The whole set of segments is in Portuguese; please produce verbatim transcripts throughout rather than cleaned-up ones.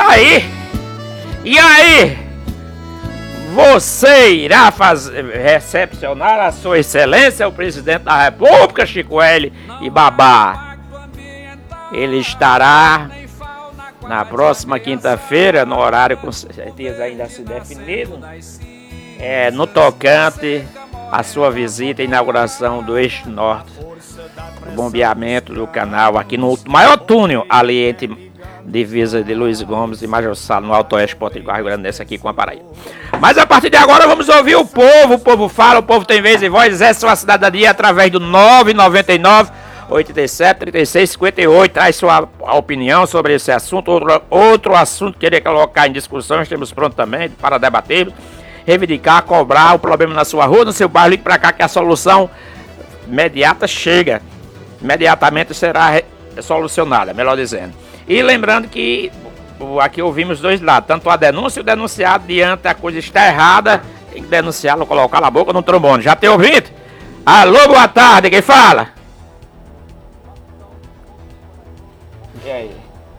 aí? E aí? Você irá fazer, recepcionar a sua excelência, o presidente da República, Chico L. e Babá. Ele estará na próxima quinta-feira, no horário com certeza ainda a se definido, é, no tocante à sua visita e inauguração do Eixo Norte, o bombeamento do canal aqui no maior túnel ali entre divisa de Luiz Gomes e Major Salo, no Alto Oeste Potiguar, Rio Grande do Sul, aqui com a Paraíba. Mas a partir de agora vamos ouvir o povo. O povo fala, o povo tem vez e voz. Exerce sua cidadania através do nove nove nove, oito sete, três seis cinco oito. Traz sua opinião sobre esse assunto. Outro, outro assunto que queria colocar em discussão, estamos prontos também para debater, reivindicar, cobrar o problema na sua rua, no seu bairro. Ligue para cá que a solução imediata chega. Imediatamente será solucionada, melhor dizendo. E lembrando que aqui ouvimos dois lados, tanto a denúncia e o denunciado. Diante a coisa está errada, tem que denunciá-lo, colocar a boca no trombone. Já tem ouvido? Alô, boa tarde, quem fala? E aí?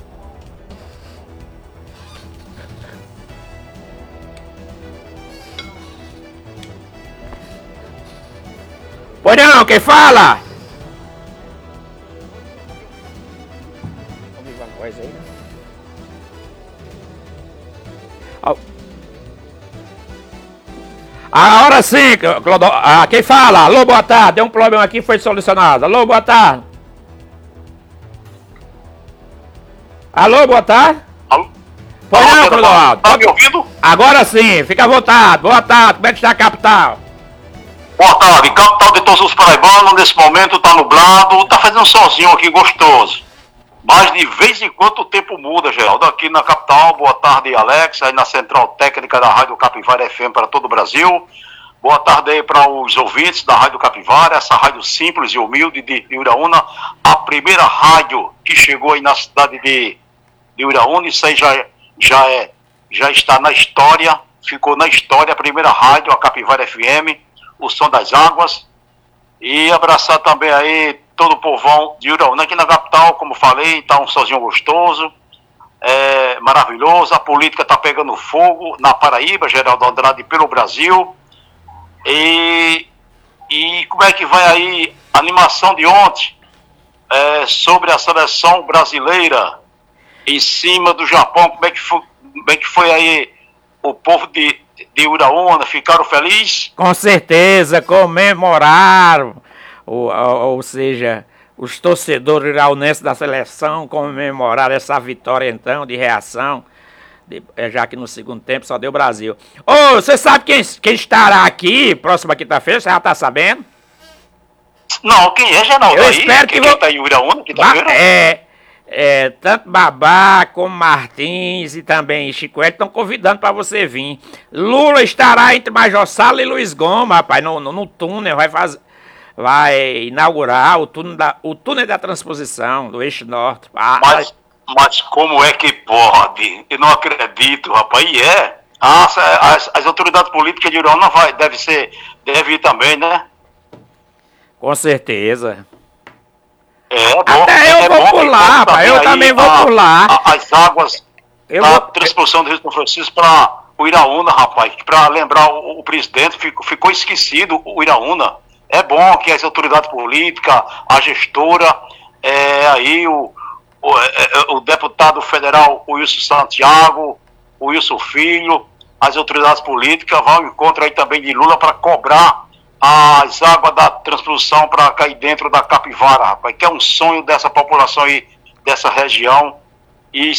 Pois não, quem fala? Coisa aí, né? Oh. Agora sim, Clodo... ah, quem fala? Alô, boa tarde. Deu um problema aqui, foi solucionado. Alô, boa tarde. Alô, boa tarde. Alô? Pois Alô, não, Clodoaldo. Tá me ouvindo? Agora sim, fica à vontade. Boa tarde. Como é que está a capital? Boa tarde. Capital de todos os paraibanos, nesse momento tá nublado, tá fazendo um solzinho aqui gostoso. Mas de vez em quando o tempo muda, Geraldo. Aqui na capital, boa tarde, Alex, aí na Central Técnica da Rádio Capivara F M para todo o Brasil. Boa tarde aí para os ouvintes da Rádio Capivara, essa rádio simples e humilde de Uraúna, a primeira rádio que chegou aí na cidade de, de Uraúna. Isso aí já, já, é, já está na história, ficou na história, a primeira rádio, a Capivara F M, o som das águas. E abraçar também aí todo o povão de Uraúna. Aqui na capital, como falei, está um solzinho gostoso, é, maravilhoso. A política está pegando fogo na Paraíba, Geraldo Andrade, pelo Brasil. E, e como é que vai aí a animação de ontem é, sobre a seleção brasileira em cima do Japão? Como é que foi, como é que foi aí o povo de, de Uraúna? Ficaram felizes? Com certeza, comemoraram. Ou, ou, ou seja, os torcedores iraunenses da seleção comemoraram essa vitória então de reação, de, já que no segundo tempo só deu Brasil. Ô, oh, você sabe quem, quem estará aqui próxima quinta-feira? Você já está sabendo? Não, quem é, Geraldo? Eu aí? espero que... Quem vou... está em Uraúna? Que tá ba é, é, tanto Babá como Martins e também Chico estão convidando para você vir. Lula estará entre Major Salo e Luiz Gomes, rapaz, no, no, no túnel, vai fazer... vai inaugurar o túnel da, o túnel da transposição do Eixo Norte. Ah, mas, mas como é que pode? Eu não acredito, rapaz. E é. As, as, as autoridades políticas de Uraúna vai, deve ser, deve ir também, né? Com certeza. É bom. Até eu é vou bom, por lá, rapaz. Eu também vou a, por lá. A, as águas eu da vou... transposição do Rio São Francisco para o Iraúna, rapaz. Para lembrar o, o presidente, ficou, ficou esquecido o Iraúna. É bom que as autoridades políticas, a gestora, é, aí o, o, é, o deputado federal Wilson Santiago, o Wilson Filho, as autoridades políticas vão ao encontro aí também de Lula para cobrar as águas da transposição para cair dentro da Capivara, rapaz, que é um sonho dessa população aí, dessa região. E